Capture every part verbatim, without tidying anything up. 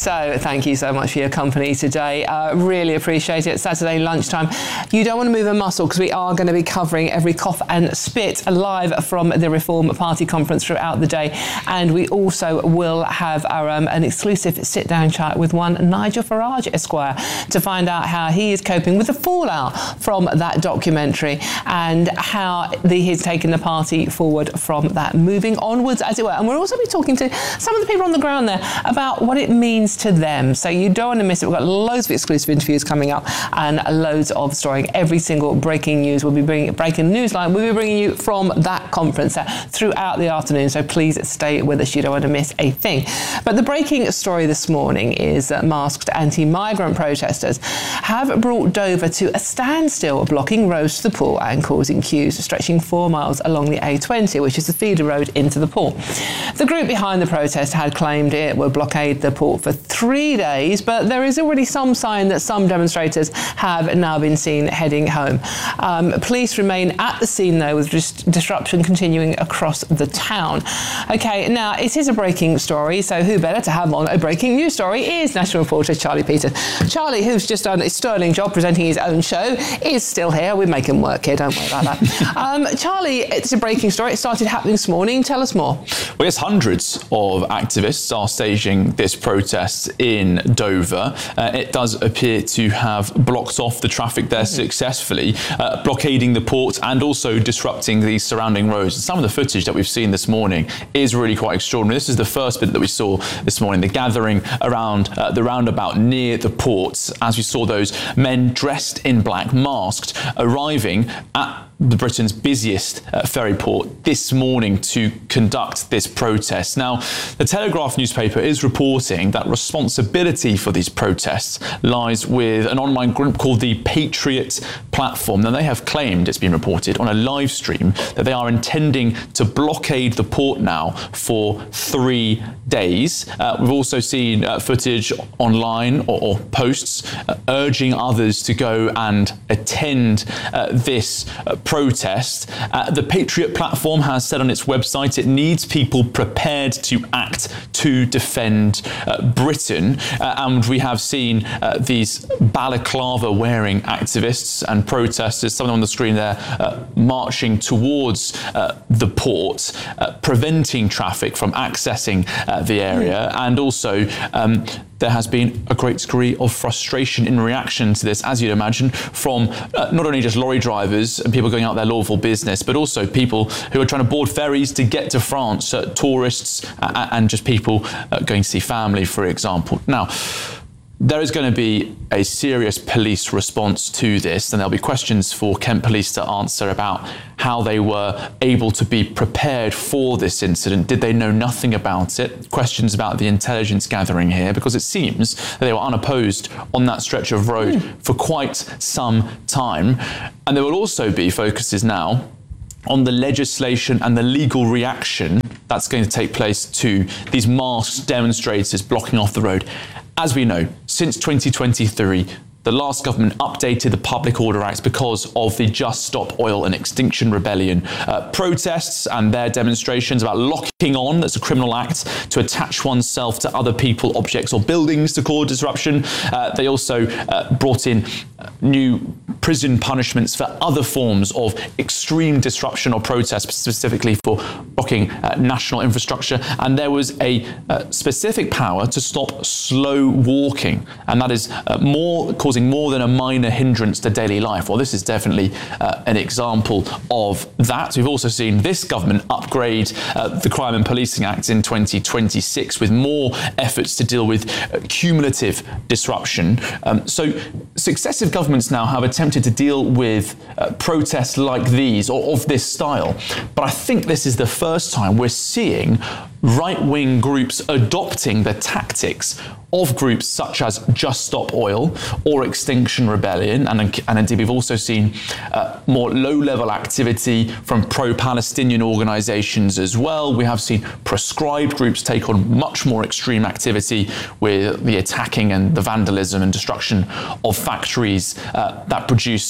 So thank you so much for your company today. Uh, really appreciate it. Saturday lunchtime. You don't want to move a muscle because we are going to be covering every cough and spit live from the Reform Party conference throughout the day. And we also will have our um, an exclusive sit-down chat with one Nigel Farage Esquire to find out how he is coping with the fallout from that documentary and how the, he's taken the party forward from that, moving onwards, as it were. And we'll also be talking to some of the people on the ground there about what it means to them. So you don't want to miss it. We've got loads of exclusive interviews coming up and loads of storying. Every single breaking news we'll be bringing, breaking news line we'll be bringing you from that conference uh, throughout the afternoon. So please stay with us. You don't want to miss a thing. But the breaking story this morning is that masked anti-migrant protesters have brought Dover to a standstill, blocking roads to the pool and causing queues stretching four miles along the A twenty, which is the feeder road into the pool. The group behind the protest had claimed it would blockade the port for three days, but there is already some sign that some demonstrators have now been seen heading home. Um, police remain at the scene, though, with dis- disruption continuing across the town. OK, now, it is a breaking story, so who better to have on a breaking news story is national reporter Charlie Peters. Charlie, who's just done a sterling job presenting his own show, is still here. We make him work here, don't worry about that. um, Charlie, it's a breaking story. It started happening this morning. Tell us more. Well, yes, hundreds of activists are staging this protest in Dover. Uh, it does appear to have blocked off the traffic there mm-hmm. successfully, uh, blockading the port and also disrupting the surrounding roads. And some of the footage that we've seen this morning is really quite extraordinary. This is the first bit that we saw this morning, the gathering around uh, the roundabout near the port, as we saw those men dressed in black, masked, arriving at the Britain's busiest uh, ferry port this morning to conduct this protest. Now, the Telegraph newspaper is reporting that responsibility for these protests lies with an online group called the Patriot Platform. Now, they have claimed, it's been reported on a live stream, that they are intending to blockade the port now for three days. Uh, we've also seen uh, footage online or, or posts uh, urging others to go and attend uh, this uh, protest. Uh, the Patriot Platform has said on its website it needs people prepared to act to defend uh, Britain. Uh, and we have seen uh, these balaclava-wearing activists and protesters, some of them on the screen there, uh, marching towards uh, the port, uh, preventing traffic from accessing uh, the area. And also, um, there has been a great degree of frustration in reaction to this, as you'd imagine, from uh, not only just lorry drivers and people going out their lawful business, but also people who are trying to board ferries to get to France, uh, tourists uh, and just people uh, going to see family, for example. Now, there is going to be a serious police response to this, and there'll be questions for Kent Police to answer about how they were able to be prepared for this incident. Did they know nothing about it? Questions about the intelligence gathering here, because it seems that they were unopposed on that stretch of road mm. for quite some time. And there will also be focuses now on the legislation and the legal reaction that's going to take place to these masked demonstrators blocking off the road. As we know, since twenty twenty-three, the last government updated the Public Order Act because of the Just Stop Oil and Extinction Rebellion uh, protests and their demonstrations about locking on, that's a criminal act, to attach oneself to other people, objects or buildings to cause disruption. Uh, they also uh, brought in new prison punishments for other forms of extreme disruption or protest, specifically for blocking uh, national infrastructure. And there was a uh, specific power to stop slow walking, and that is uh, more causing more than a minor hindrance to daily life. Well, this is definitely uh, an example of that. We've also seen this government upgrade uh, the Crime and Policing Act in twenty twenty-six with more efforts to deal with uh, cumulative disruption. Um, so successive governments now have attempted to deal with uh, protests like these or of this style. But I think this is the first time we're seeing right-wing groups adopting the tactics of groups such as Just Stop Oil or Extinction Rebellion, and, and indeed we've also seen uh, more low-level activity from pro-Palestinian organisations as well. We have seen proscribed groups take on much more extreme activity with the attacking and the vandalism and destruction of factories uh, that produce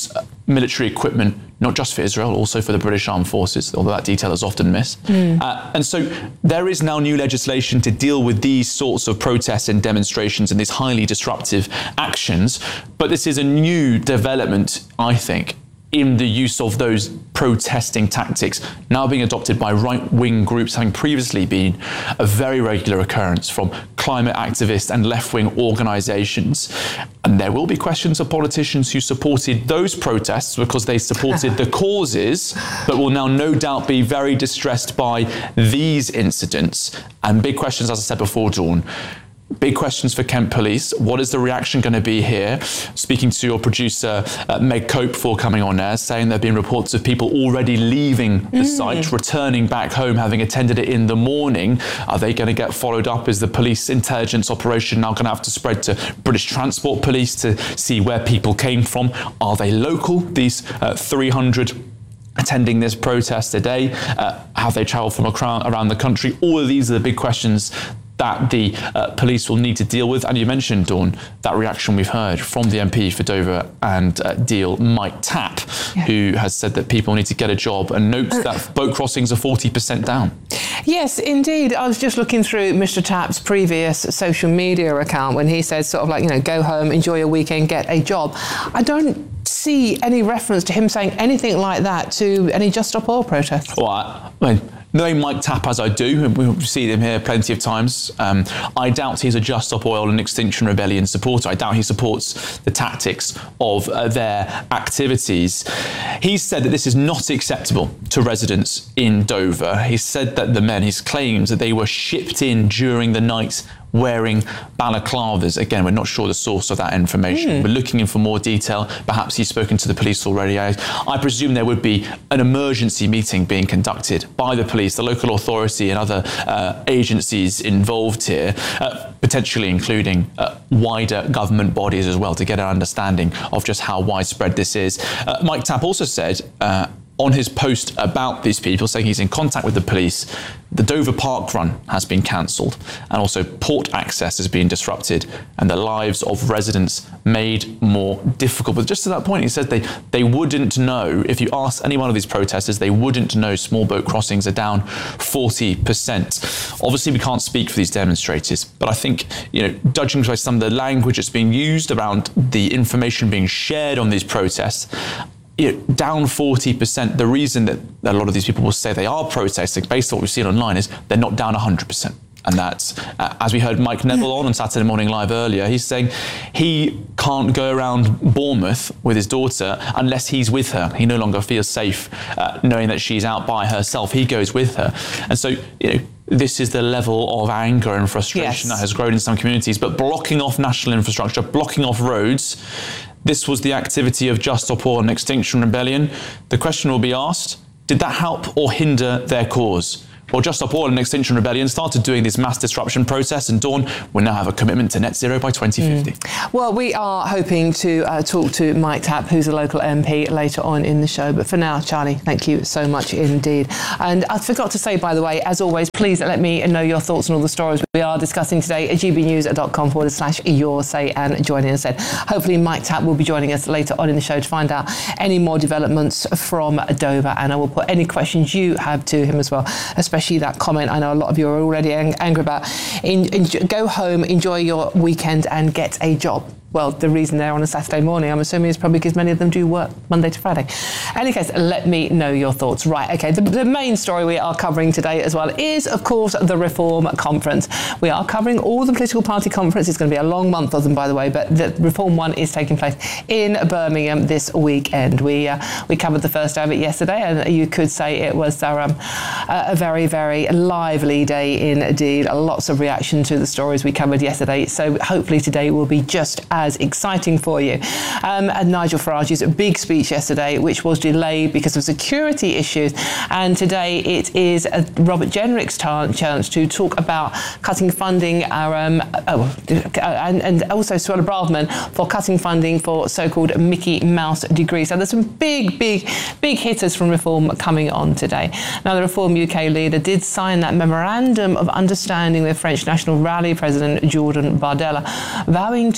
military equipment, not just for Israel, also for the British Armed Forces, although that detail is often missed. Mm. Uh, and so there is now new legislation to deal with these sorts of protests and demonstrations and these highly disruptive actions. But this is a new development, I think, in the use of those protesting tactics now being adopted by right-wing groups, having previously been a very regular occurrence from climate activists and left-wing organisations. And there will be questions of politicians who supported those protests because they supported the causes, but will now no doubt be very distressed by these incidents. And big questions, as I said before, Dawn. Big questions for Kent Police. What is the reaction going to be here? Speaking to your producer, uh, Meg Cope, before coming on air, saying there have been reports of people already leaving the mm. site, returning back home, having attended it in the morning. Are they going to get followed up? Is the police intelligence operation now going to have to spread to British Transport Police to see where people came from? Are they local, these uh, three hundred attending this protest today? Uh, have they travelled from around the country? All of these are the big questions that the uh, police will need to deal with. And you mentioned, Dawn, that reaction we've heard from the M P for Dover and uh, Deal, Mike Tapp, yeah. who has said that people need to get a job and notes uh, that boat crossings are forty percent down. Yes, indeed. I was just looking through Mister Tapp's previous social media account when he said sort of like, you know, go home, enjoy your weekend, get a job. I don't see any reference to him saying anything like that to any Just Stop Oil protests. Well, I, I mean, knowing Mike Tapp as I do, we see him here plenty of times, um, I doubt he's a Just Stop Oil and Extinction Rebellion supporter. I doubt he supports the tactics of uh, their activities. He's said that this is not acceptable to residents in Dover. He said that the men, his claims that they were shipped in during the night wearing balaclavas. Again, we're not sure the source of that information. Mm. We're looking in for more detail. Perhaps he's spoken to the police already. I, I presume there would be an emergency meeting being conducted by the police, the local authority and other uh, agencies involved here, uh, potentially including uh, wider government bodies as well, to get an understanding of just how widespread this is. Uh, Mike Tapp also said uh, on his post about these people, saying he's in contact with the police, the Dover Park Run has been cancelled, and also port access has been disrupted and the lives of residents made more difficult. But just to that point, he said they, they wouldn't know, if you ask any one of these protesters, they wouldn't know small boat crossings are down forty percent. Obviously, we can't speak for these demonstrators, but I think, you know, judging by some of the language that's being used around the information being shared on these protests, you know, down forty percent, the reason that a lot of these people will say they are protesting, based on what we've seen online, is they're not down one hundred percent. And that's, uh, as we heard Mike Neville on on Saturday Morning Live earlier, he's saying he can't go around Bournemouth with his daughter unless he's with her. He no longer feels safe uh, knowing that she's out by herself. He goes with her. And so, you know, this is the level of anger and frustration yes. that has grown in some communities. But blocking off national infrastructure, blocking off roads, this was the activity of Just Stop Oil and Extinction Rebellion. The question will be asked, did that help or hinder their cause? Well, Just Stop Oil and Extinction Rebellion started doing these mass disruption protests, and Dawn will now have a commitment to net zero by twenty fifty. Mm. Well, we are hoping to uh, talk to Mike Tapp, who's a local M P, later on in the show. But for now, Charlie, thank you so much indeed. And I forgot to say, by the way, as always, please let me know your thoughts on all the stories we are discussing today at gbnews.com forward slash your say and join in. As I said, hopefully Mike Tapp will be joining us later on in the show to find out any more developments from Dover. And I will put any questions you have to him as well, especially Especially that comment I know a lot of you are already ang- angry about. In, in, go home, enjoy your weekend and get a job. Well, the reason they're on a Saturday morning, I'm assuming, is probably because many of them do work Monday to Friday. In any case, let me know your thoughts. Right, okay, the, the main story we are covering today as well is, of course, the Reform Conference. We are covering all the political party conferences. It's going to be a long month of them, by the way, but the Reform one is taking place in Birmingham this weekend. We uh, we covered the first day of it yesterday, and you could say it was uh, um, a very, very lively day indeed. Lots of reaction to the stories we covered yesterday, so hopefully today will be just as as exciting for you. Um, and Nigel Farage's big speech yesterday, which was delayed because of security issues. And today it is uh, Robert Jenrick's t- chance to talk about cutting funding, our, um, oh, and, and also Suella Braverman for cutting funding for so-called Mickey Mouse degrees. So there's some big, big, big hitters from Reform coming on today. Now, the Reform U K leader did sign that memorandum of understanding with French National Rally President Jordan Bardella, vowing to stop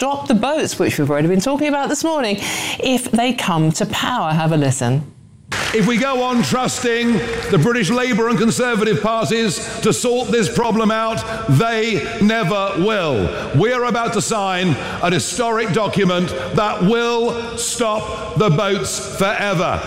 stop the boats, which we've already been talking about this morning, if they come to power. Have a listen. If we go on trusting the British Labour and Conservative parties to sort this problem out, they never will. We are about to sign an historic document that will stop the boats forever.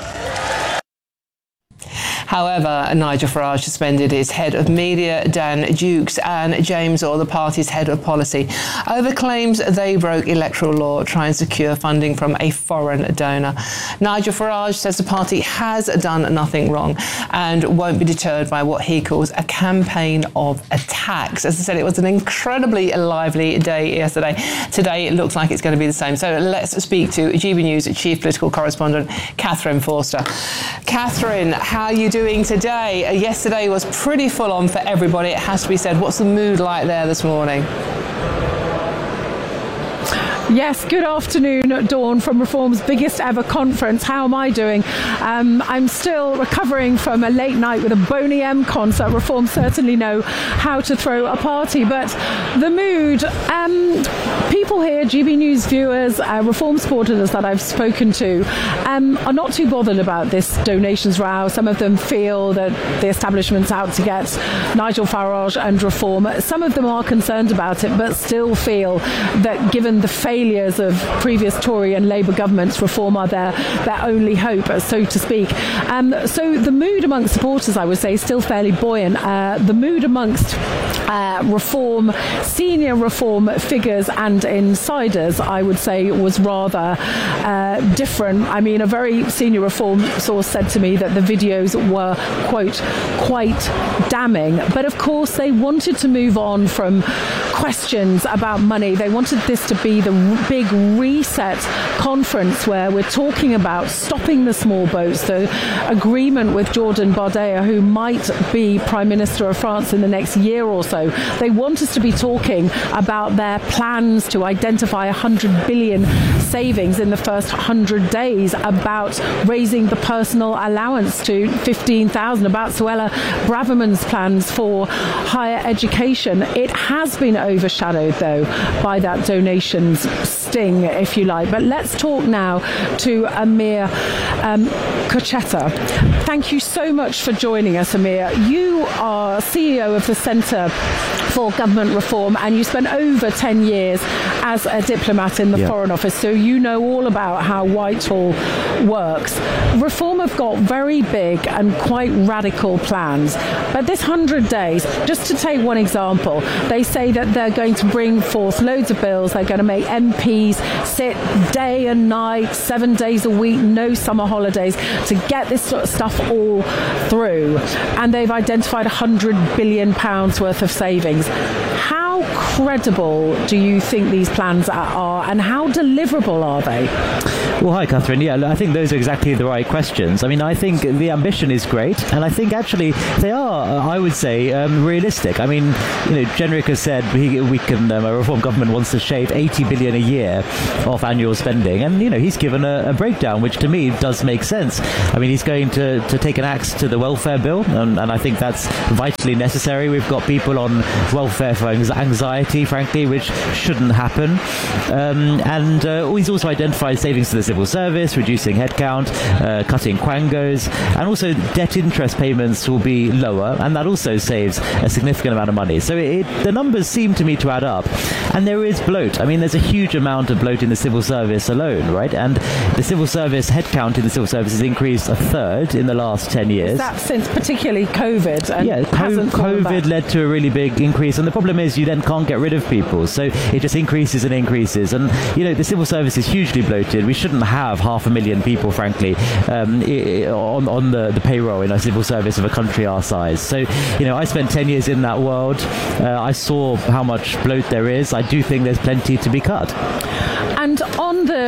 However, Nigel Farage suspended his head of media, Dan Dukes, and James Orr, the party's head of policy, over claims they broke electoral law to try and secure funding from a foreign donor. Nigel Farage says the party has done nothing wrong and won't be deterred by what he calls a campaign of attacks. As I said, it was an incredibly lively day yesterday. Today, it looks like it's going to be the same. So let's speak to G B News Chief Political Correspondent Catherine Forster. Catherine, how are you doing today? Uh, yesterday was pretty full on for everybody, it has to be said. What's the mood like there this morning? Yes, good afternoon, Dawn, from Reform's biggest ever conference. How am I doing? Um, I'm still recovering from a late night with a Boney M concert. Reform certainly know how to throw a party, but the mood, um, people here, G B News viewers, uh, Reform supporters that I've spoken to, um, are not too bothered about this donations row. Some of them feel that the establishment's out to get Nigel Farage and Reform. Some of them are concerned about it, but still feel that given the failures of previous Tory and Labour governments, Reform are their, their only hope, so to speak. Um, so the mood amongst supporters, I would say, is still fairly buoyant. Uh, the mood amongst uh, Reform, senior Reform figures and insiders, I would say, was rather uh, different. I mean, a very senior Reform source said to me that the videos were, quote, quite damning. But of course, they wanted to move on from questions about money. They wanted this to be the big reset conference where we're talking about stopping the small boats, the agreement with Jordan Bardella, who might be Prime Minister of France in the next year or so. They want us to be talking about their plans to identify one hundred billion savings in the first one hundred days, about raising the personal allowance to fifteen thousand, about Suella Braverman's plans for higher education. It has been overshadowed, though, by that donations sting, if you like. But let's talk now to Amir um, Kocheta. Thank you so much for joining us, Amir. You are C E O of the Centre for Government Reform, and you spent over ten years as a diplomat in the yeah. Foreign Office, so you know all about how Whitehall works. Reform have got very big and quite radical plans, but this one hundred days, just to take one example, they say that they're going to bring forth loads of bills. They're going to make M Ps sit day and night, seven days a week, no summer holidays, to get this sort of stuff all through. And they've identified one hundred billion pounds worth of savings. How credible do you think these plans are, and how deliverable are they? Well, hi, Catherine. Yeah, I think those are exactly the right questions. I mean, I think the ambition is great, and I think actually they are, I would say, um, realistic. I mean, you know, Jenrick has said we, we can, um, a Reform government wants to shave eighty billion a year off annual spending, and, you know, he's given a, a breakdown, which to me does make sense. I mean, he's going to, to take an axe to the welfare bill, and, and I think that's vitally necessary. We've got people on welfare for anxiety, frankly, which shouldn't happen. Um, and uh, he's also identified savings to the civil service, reducing headcount, uh, cutting quangos, and also debt interest payments will be lower, and that also saves a significant amount of money. So it, the numbers seem to me to add up. And there is bloat. I mean, there's a huge amount of bloat in the civil service alone, right? And the civil service headcount in the civil service has increased a third in the last ten years. That since particularly COVID. And yeah, co- COVID led to a really big increase, and the problem is you then can't get rid of people, so it just increases and increases. And you know, the civil service is hugely bloated. We shouldn't have half a million people, frankly, um, on on the, the payroll in a civil service of a country our size. So you know, I spent ten years in that world. Uh, I saw how much bloat there is. I do think there's plenty to be cut. And on the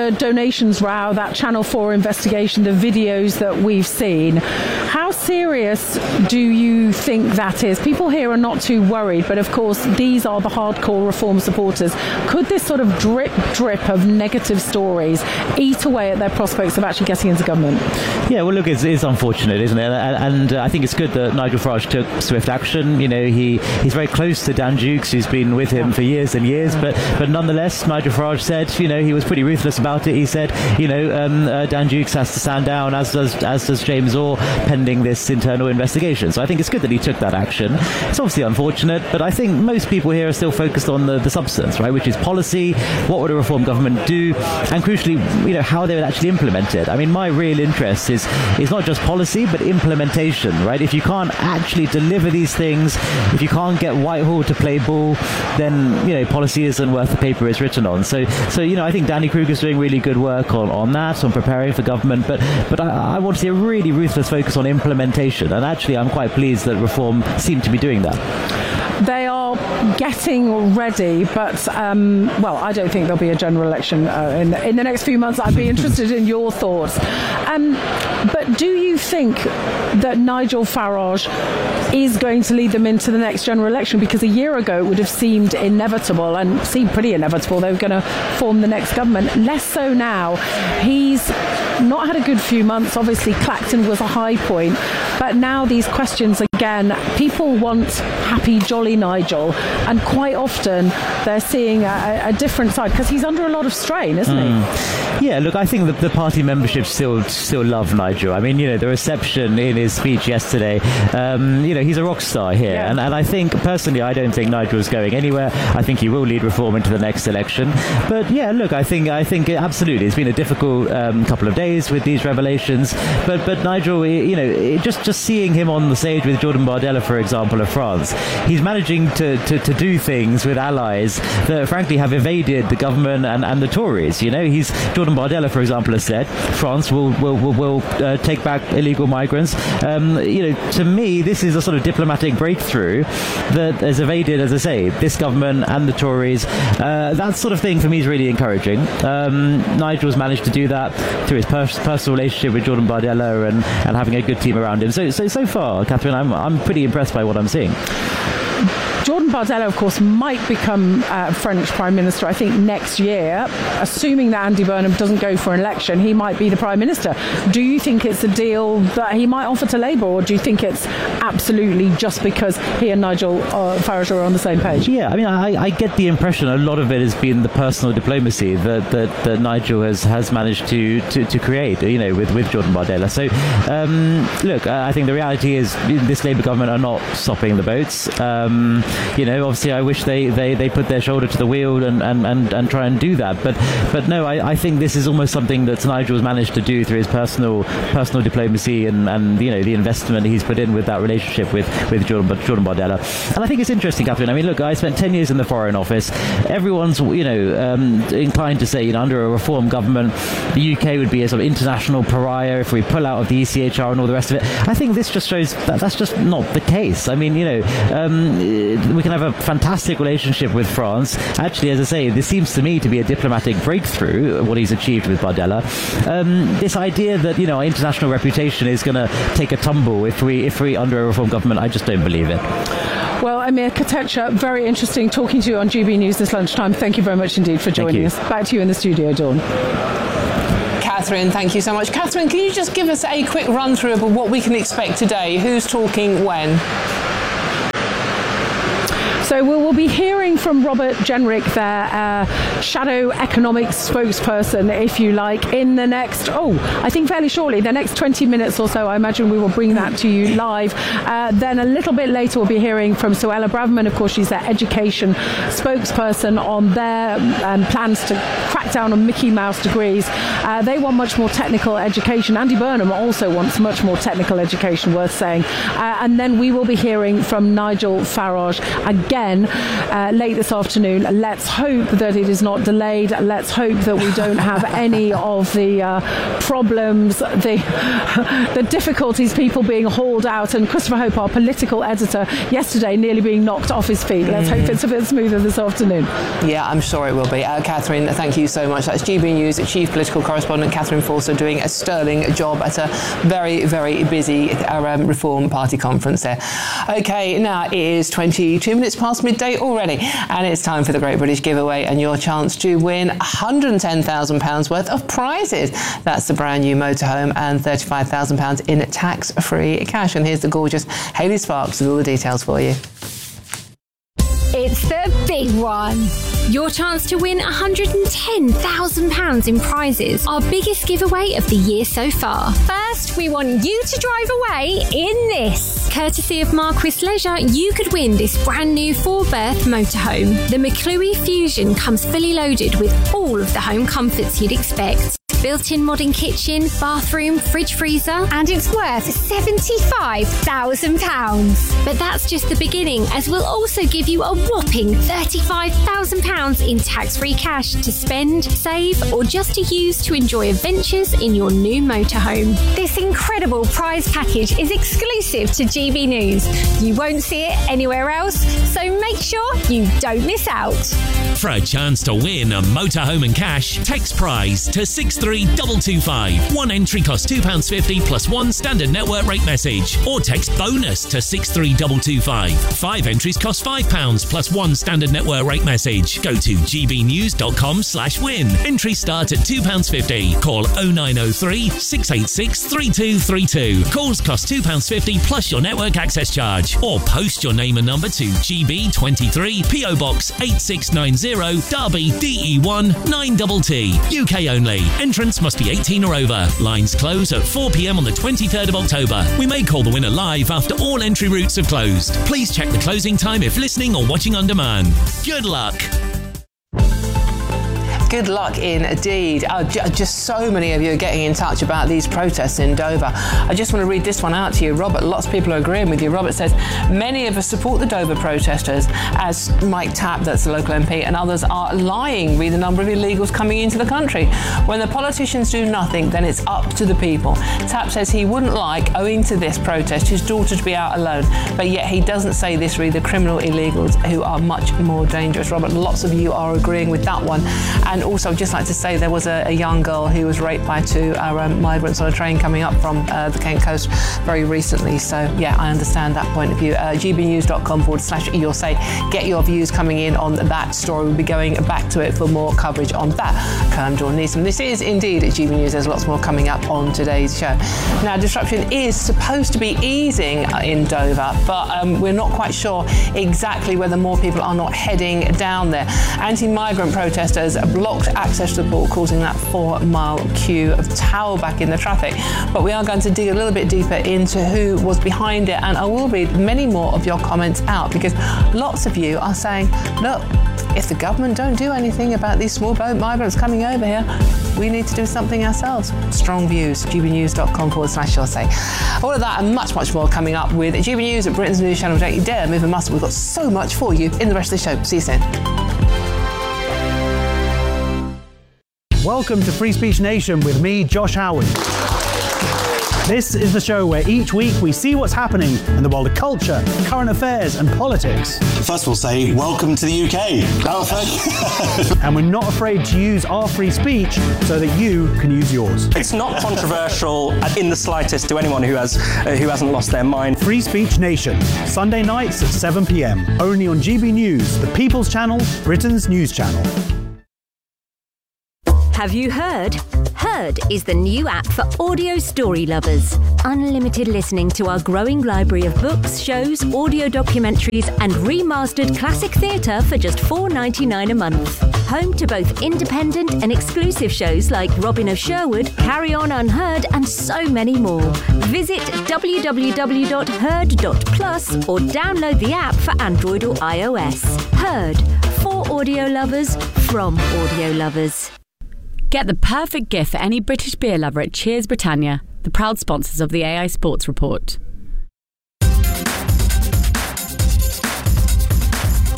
the donations row, that Channel four investigation, the videos that we've seen, how serious do you think that is? People here are not too worried, but of course these are the hardcore Reform supporters. Could this sort of drip drip of negative stories eat away at their prospects of actually getting into government? Yeah, well, look, it's, it's unfortunate, isn't it? And, and uh, I think it's good that Nigel Farage took swift action. You know, he, he's very close to Dan Dukes, who's been with him for years and years, but but nonetheless, Nigel Farage said, you know, he was pretty ruthless about it. He said, you know, um, uh, Dan Dukes has to stand down, as does as does James Orr, pending this internal investigation. So I think it's good that he took that action. It's obviously unfortunate, but I think most people here are still focused on the, the substance, right, which is policy. What would a Reform government do, and crucially, you know, how they would actually implement it. I mean, my real interest is is not just policy, but implementation, right? If you can't actually deliver these things, if you can't get Whitehall to play ball, then, you know, policy isn't worth the paper it's written on. So, so you know, I think Danny Kruger's doing really good work on, on that, on preparing for government, but but I, I want to see a really ruthless focus on implementation, and actually I'm quite pleased that Reform seem to be doing that. They are getting ready, but um, well, I don't think there'll be a general election uh, in, the, in the next few months. I'd be interested in your thoughts. Um, but do you think that Nigel Farage is going to lead them into the next general election? Because a year ago it would have seemed inevitable, and seemed pretty inevitable, they were going to form the next government. Less so now. He's not had a good few months. Obviously, Clacton was a high point, but now these questions again, people want happy, jolly Nigel, and quite often they're seeing a, a different side because he's under a lot of strain, isn't mm. he? Yeah, look, I think that the party membership still still love Nigel. I mean, you know, the reception in his speech yesterday, um, you know, he's a rock star here, yeah. and, and I think, personally, I don't think Nigel's going anywhere. I think he will lead Reform into the next election. But yeah, look, I think I think absolutely, it's been a difficult um, couple of days with these revelations, but but Nigel, you know, just just seeing him on the stage with Jordan Bardella, for example, of France, he's managing to, to, to do things with allies that frankly have evaded the government and, and the Tories. You know, he's Jordan Bardella, for example, has said France will will will, will uh, take back illegal migrants. Um, you know, to me, this is a sort of diplomatic breakthrough that has evaded, as I say, this government and the Tories. Uh, that sort of thing for me is really encouraging. Um, Nigel's managed to do that through his pers- personal relationship with Jordan Bardella and, and having a good team around him. So so so far, Catherine, I'm I'm pretty impressed by what I'm seeing. Jordan Bardella, of course, might become uh, French Prime Minister, I think, next year. Assuming that Andy Burnham doesn't go for an election, he might be the Prime Minister. Do you think it's a deal that he might offer to Labour, or do you think it's absolutely just because he and Nigel uh, Farage are on the same page? Yeah, I mean, I, I get the impression a lot of it has been the personal diplomacy that that, that Nigel has, has managed to, to, to create, you know, with, with Jordan Bardella. So, um, look, I think the reality is this Labour government are not stopping the boats. Um, You know, obviously, I wish they, they, they put their shoulder to the wheel and, and, and, and try and do that. But but no, I, I think this is almost something that Nigel's managed to do through his personal personal diplomacy and, and you know, the investment he's put in with that relationship with, with Jordan, Jordan Bardella. And I think it's interesting, Catherine. I mean, look, I spent ten years in the Foreign Office. Everyone's, you know, um, inclined to say, you know, under a Reform government, the U K would be a sort of international pariah if we pull out of the E C H R and all the rest of it. I think this just shows that that's just not the case. I mean, you know, um, we can have a fantastic relationship with France. Actually, as I say, this seems to me to be a diplomatic breakthrough, what he's achieved with Bardella. Um, this idea that, you know, our international reputation is going to take a tumble if we, if we under a Reform government, I just don't believe it. Well, Amir Kotecha, very interesting talking to you on G B News this lunchtime. Thank you very much indeed for joining us. Back to you in the studio, Dawn. Catherine, thank you so much. Catherine, can you just give us a quick run through of what we can expect today? Who's talking when? So we will be hearing from Robert Jenrick, their uh, shadow economics spokesperson, if you like, in the next, oh, I think fairly shortly, the next twenty minutes or so. I imagine we will bring that to you live. Uh, then a little bit later, we'll be hearing from Suella Braverman. Of course, she's their education spokesperson on their um, plans to crack down on Mickey Mouse degrees. Uh, they want much more technical education. Andy Burnham also wants much more technical education, worth saying. Uh, and then we will be hearing from Nigel Farage again. again uh, late this afternoon. Let's hope that it is not delayed. Let's hope that we don't have any of the uh, problems, the the difficulties, people being hauled out, and Christopher Hope, our political editor, yesterday nearly being knocked off his feet. Let's mm. hope it's a bit smoother this afternoon. Yeah, I'm sure it will be. Uh, Catherine, thank you so much. That's G B News Chief Political Correspondent Catherine Forster doing a sterling job at a very, very busy uh, um, Reform Party conference there. OK, now it is twenty-two minutes past midday already, and it's time for the Great British Giveaway and your chance to win one hundred ten thousand pounds worth of prizes. That's the brand new motorhome and thirty-five thousand pounds in tax-free cash. And here's the gorgeous Hayley Sparks with all the details for you. It's the big one. Your chance to win one hundred ten thousand pounds in prizes. Our biggest giveaway of the year so far. First, we want you to drive away in this. Courtesy of Marquis Leisure, you could win this brand new four-berth motorhome. The McClue Fusion comes fully loaded with all of the home comforts you'd expect. Built-in modern kitchen, bathroom, fridge freezer, and it's worth seventy-five thousand pounds. But that's just the beginning, as we'll also give you a whopping thirty-five thousand pounds in tax-free cash to spend, save, or just to use to enjoy adventures in your new motorhome. This incredible prize package is exclusive to G B News. You won't see it anywhere else, so make sure you don't miss out. For a chance to win a motorhome and cash, text prize to six three two two five. One entry costs two pounds fifty plus one standard network rate message. Or text bonus to six three two two five. Five entries cost five pounds plus one standard network rate message. Go to gbnews.com slash win. Entries start at two pounds fifty. Call oh nine oh three, six eight six, three two three two. Calls cost two pounds fifty plus your network access charge. Or post your name and number to G B twenty-three, P O Box eight six nine zero, Derby, D E one nine T T. U K only. Entrance must be eighteen or over. Lines close at four p.m. on the twenty-third of October. We may call the winner live after all entry routes have closed. Please check the closing time if listening or watching on demand. Good luck. Good luck indeed. Uh, j- just so many of you are getting in touch about these protests in Dover. I just want to read this one out to you. Robert, lots of people are agreeing with you. Robert says, many of us support the Dover protesters, as Mike Tapp, that's the local M P, and others are lying with the number of illegals coming into the country. When the politicians do nothing, then it's up to the people. Tapp says he wouldn't like, owing to this protest, his daughter to be out alone, but yet he doesn't say this re the criminal illegals who are much more dangerous. Robert, lots of you are agreeing with that one. And also, I'd just like to say there was a, a young girl who was raped by two uh, um, migrants on a train coming up from uh, the Kent coast very recently. So, yeah, I understand that point of view. Uh, gbnews.com forward slash your say. Get your views coming in on that story. We'll be going back to it for more coverage on that. I'm Dawn Neeson. This is indeed at G B News. There's lots more coming up on today's show. Now, disruption is supposed to be easing in Dover, but um, we're not quite sure exactly whether more people are not heading down there. Anti-migrant protesters blocked access to the port, causing that four-mile queue of towel back in the traffic. But we are going to dig a little bit deeper into who was behind it, and I will read many more of your comments out, because lots of you are saying, look, if the government don't do anything about these small boat migrants coming over here, we need to do something ourselves. Strong views. gbnews.com forward slash your say. All of that and much, much more coming up with G B News at Britain's News Channel. Don't you dare move a muscle. We've got so much for you in the rest of the show. See you soon. Welcome to Free Speech Nation with me, Josh Howard. This is the show where each week we see what's happening in the world of culture, current affairs and politics. First we'll say, welcome to the U K. Oh, thank you. And we're not afraid to use our free speech so that you can use yours. It's not controversial in the slightest to anyone who has uh, who hasn't lost their mind. Free Speech Nation, Sunday nights at seven p.m. Only on G B News, the People's Channel, Britain's news channel. Have you heard? Heard is the new app for audio story lovers. Unlimited listening to our growing library of books, shows, audio documentaries and remastered classic theatre for just four dollars ninety-nine a month. Home to both independent and exclusive shows like Robin of Sherwood, Carry On Unheard and so many more. Visit w w w dot heard dot plus or download the app for Android or iOS. Heard, for audio lovers, from audio lovers. Get the perfect gift for any British beer lover at Cheers Britannia, the proud sponsors of the A I Sports Report.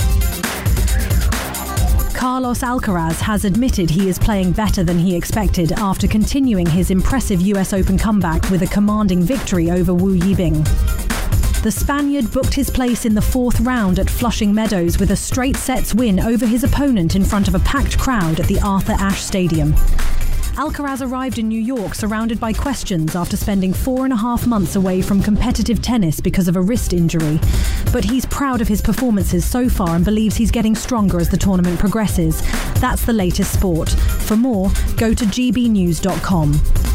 Carlos Alcaraz has admitted he is playing better than he expected after continuing his impressive U S Open comeback with a commanding victory over Wu Yibing. The Spaniard booked his place in the fourth round at Flushing Meadows with a straight sets win over his opponent in front of a packed crowd at the Arthur Ashe Stadium. Alcaraz arrived in New York surrounded by questions after spending four and a half months away from competitive tennis because of a wrist injury. But he's proud of his performances so far and believes he's getting stronger as the tournament progresses. That's the latest sport. For more, go to g b news dot com.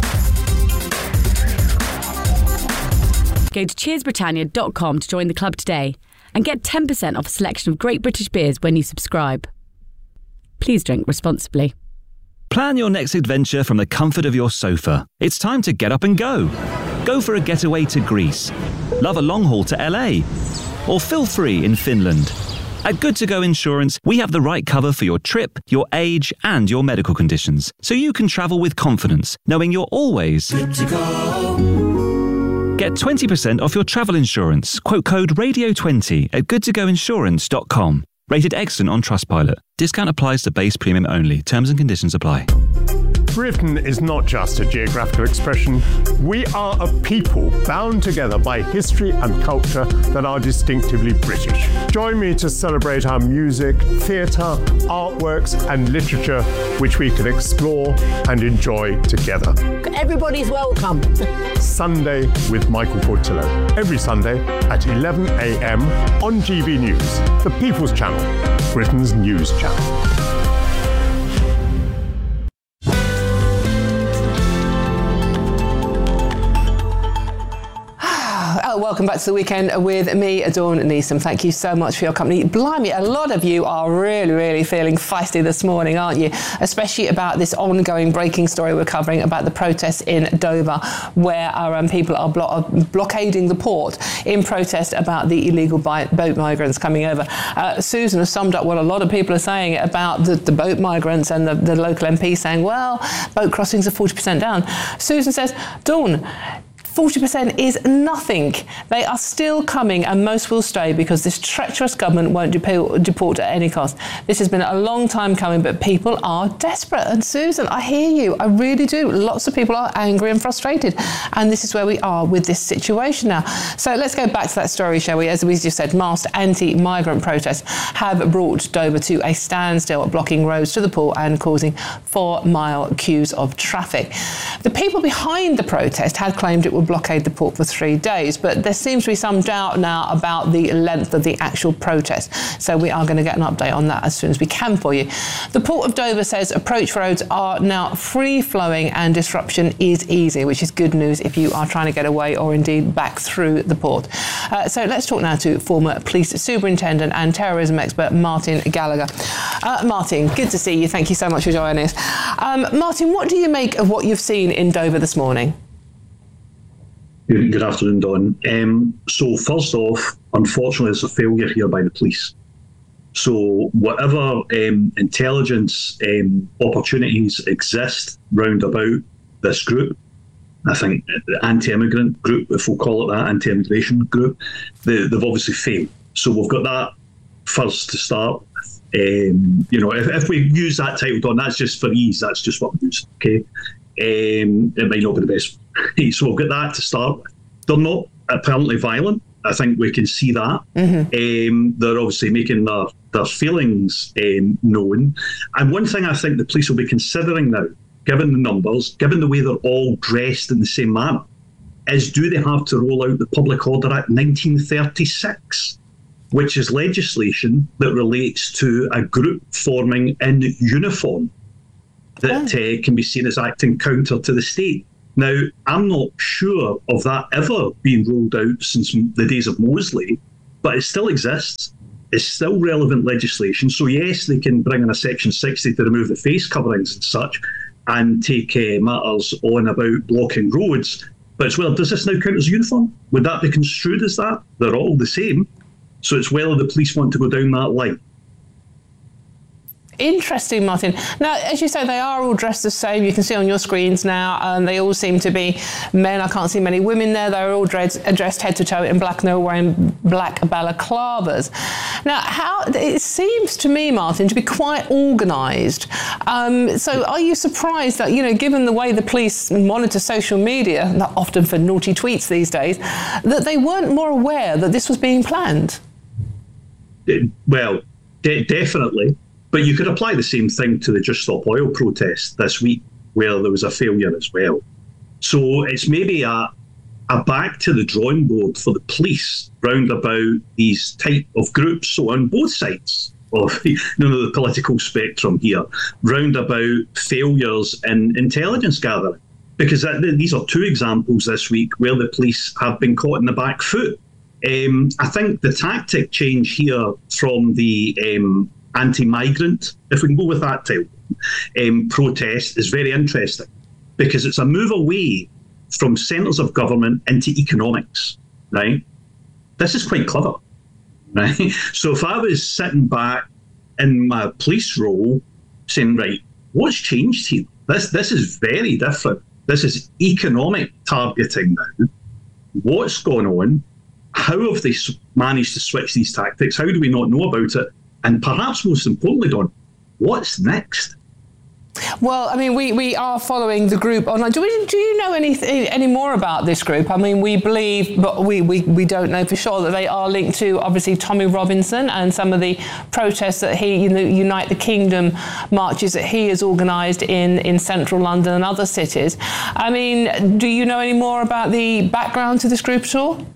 Go to cheers britannia dot com to join the club today and get ten percent off a selection of great British beers when you subscribe. Please drink responsibly. Plan your next adventure from the comfort of your sofa. It's time to get up and go. Go for a getaway to Greece. Love a long haul to L A. Or feel free in Finland. At Good To Go Insurance, we have the right cover for your trip, your age, and your medical conditions, so you can travel with confidence, knowing you're always good to go. Get twenty percent off your travel insurance. Quote code radio twenty at good to go insurance dot com. Rated excellent on Trustpilot. Discount applies to base premium only. Terms and conditions apply. Britain is not just a geographical expression. We are a people bound together by history and culture that are distinctively British. Join me to celebrate our music, theatre, artworks and literature, which we can explore and enjoy together. Everybody's welcome. Sunday with Michael Portillo. Every Sunday at eleven a m on G B News, the People's Channel, Britain's news channel. Oh, welcome back to the weekend with me, Dawn Neeson. Thank you so much for your company. Blimey, a lot of you are really, really feeling feisty this morning, aren't you? Especially about this ongoing breaking story we're covering about the protests in Dover, where our um, people are blo- blockading the port in protest about the illegal bi- boat migrants coming over. Uh, Susan has summed up what a lot of people are saying about the, the boat migrants and the, the local M P saying, well, boat crossings are forty percent down. Susan says, Dawn, forty percent is nothing. They are still coming and most will stay because this treacherous government won't deport, deport at any cost. This has been a long time coming, but people are desperate. And Susan, I hear you. I really do. Lots of people are angry and frustrated. And this is where we are with this situation now. So let's go back to that story, shall we? As we just said, masked anti-migrant protests have brought Dover to a standstill, blocking roads to the port and causing four-mile queues of traffic. The people behind the protest had claimed it would blockade the port for three days, but there seems to be some doubt now about the length of the actual protest. So we are going to get an update on that as soon as we can for you. The Port of Dover says approach roads are now free-flowing and disruption is easy, which is good news if you are trying to get away or indeed back through the port. Uh, so let's talk now to former police superintendent and terrorism expert Martin Gallagher. Uh, Martin, good to see you. Thank you so much for joining us. Um, Martin, what do you make of what you've seen in Dover this morning? Good, good afternoon, Dawn. Um, so first off, unfortunately, there's a failure here by the police. So whatever um, intelligence um, opportunities exist round about this group, I think the anti-immigrant group, if we'll call it that, anti-immigration group, they, they've obviously failed. So we've got that first to start with. Um, you know, if, if we use that title, Dawn, that's just for ease, that's just what we use, okay? Um, it might not be the best. So we'll get that to start with. They're not apparently violent. I think we can see that. Mm-hmm. Um, they're obviously making their, their feelings um, known. And one thing I think the police will be considering now, given the numbers, given the way they're all dressed in the same manner, is do they have to roll out the Public Order Act nineteen thirty-six, which is legislation that relates to a group forming in uniform that uh, can be seen as acting counter to the state. Now, I'm not sure of that ever being rolled out since the days of Mosley, but it still exists. It's still relevant legislation. So yes, they can bring in a Section sixty to remove the face coverings and such and take uh, matters on about blocking roads. But it's, well, does this now count as uniform? Would that be construed as that? They're all the same. So it's whether the police want to go down that line. Interesting, Martin. Now, as you say, they are all dressed the same. You can see on your screens now, and they all seem to be men. I can't see many women there. They're all dressed, dressed head to toe in black, and they're all wearing black balaclavas. Now, how it seems to me, Martin, to be quite organised. Um, so are you surprised that, you know, given the way the police monitor social media, not often for naughty tweets these days, that they weren't more aware that this was being planned? Well, de- definitely. But you could apply the same thing to the Just Stop Oil protest this week, where there was a failure as well. So it's maybe a, a back to the drawing board for the police round about these type of groups. So on both sides of you know, the political spectrum here, round about failures in intelligence gathering. Because that, these are two examples this week where the police have been caught in the back foot. Um, I think the tactic change here from the um, anti-migrant, if we can go with that title, um, protest is very interesting because it's a move away from centres of government into economics, right? This is quite clever, right? So if I was sitting back in my police role saying, right, what's changed here? This, this is very different. This is economic targeting now. What's going on? How have they managed to switch these tactics? How do we not know about it? And perhaps most importantly, Don, what's next? Well, I mean, we, we are following the group online. Do we, do you know any any more about this group? I mean, we believe, but we, we, we don't know for sure, that they are linked to, obviously, Tommy Robinson and some of the protests that he, you know, Unite the Kingdom marches that he has organised in, in central London and other cities. I mean, do you know any more about the background to this group at all?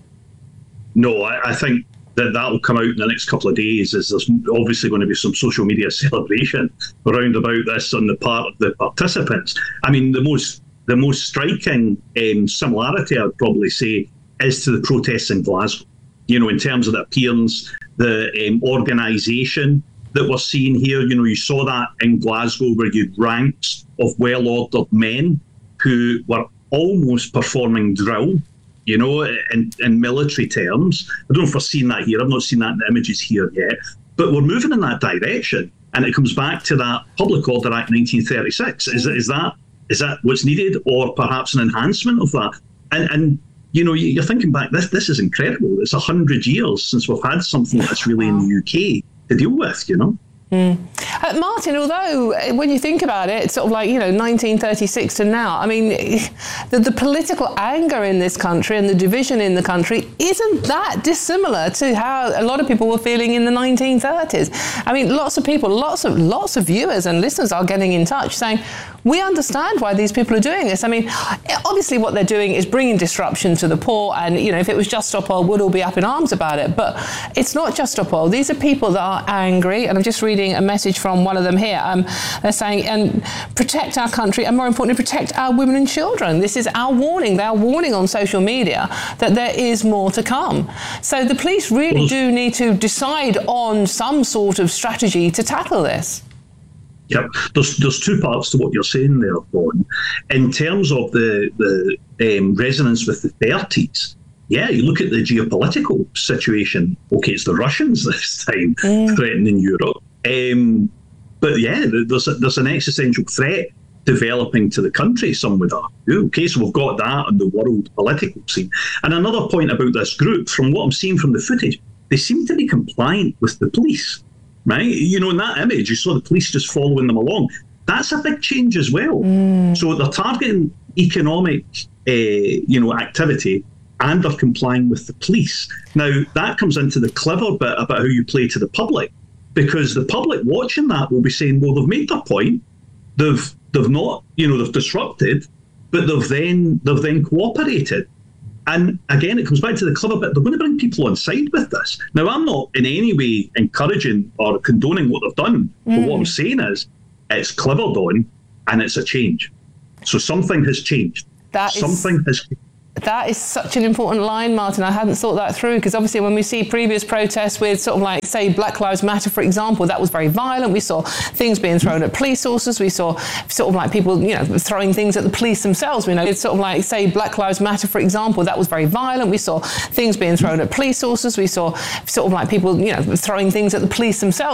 No, I, I think that that will come out in the next couple of days. Is there's obviously going to be some social media celebration around about this on the part of the participants. I mean, the most the most striking um, similarity, I'd probably say, is to the protests in Glasgow. You know, in terms of the appearance, the um, organisation that we're seeing here. You know, you saw that in Glasgow where you had ranks of well-ordered men who were almost performing drill. You know, in, in military terms. I don't know if we're seeing that here. I've not seen that in the images here yet. But we're moving in that direction. And it comes back to that Public Order Act nineteen thirty-six. Is, is that is that what's needed, or perhaps an enhancement of that? And, and you know, you're thinking back, this this is incredible. It's one hundred years since we've had something that's really in the U K to deal with, you know? Mm. Uh, Martin, although when you think about it, it's sort of like, you know, nineteen thirty-six to now, I mean, the, the political anger in this country and the division in the country isn't that dissimilar to how a lot of people were feeling in the nineteen thirties. I mean, lots of people, lots of lots of viewers and listeners are getting in touch saying, we understand why these people are doing this. I mean, obviously what they're doing is bringing disruption to the poor, and, you know, if it was Just Stop Oil, we'd all be up in arms about it. But it's not Just Stop Oil. These are people that are angry, and I'm just reading a message from one of them here. Um, they're saying, and protect our country, and more importantly, protect our women and children. This is our warning. They're warning on social media that there is more to come. So the police really do need to decide on some sort of strategy to tackle this. Yep, there's there's two parts to what you're saying there, Dawn. In terms of the the um, resonance with the thirties, yeah, you look at the geopolitical situation. Okay, it's the Russians this time mm. threatening Europe. Um, but yeah, there's a, there's an existential threat developing to the country, some would argue. Okay, so we've got that on the world political scene. And another point about this group, from what I'm seeing from the footage, they seem to be compliant with the police. Right? You know, in that image, you saw the police just following them along. That's a big change as well. Mm. So they're targeting economic, uh, you know, activity, and they're complying with the police. Now, that comes into the clever bit about how you play to the public, because the public watching that will be saying, well, they've made their point. They've they've not, you know, they've disrupted, but they've then they've then cooperated. And again, it comes back to the clever bit. They're going to bring people on side with this. Now, I'm not in any way encouraging or condoning what they've done. Mm. But what I'm saying is, it's clever, Dawn, and it's a change. So something has changed. That something is, has That is such an important line, Martin. I hadn't thought that through, because obviously when we see previous protests with sort of like, say, Black Lives Matter, for example, that was very violent. We saw things being thrown at police sources. We saw sort of like people, you know, throwing things at the police themselves. We know it's sort of like, say, Black Lives Matter, for example, that was very violent. We saw things being thrown at police sources. We saw sort of like people, you know, throwing things at the police themselves.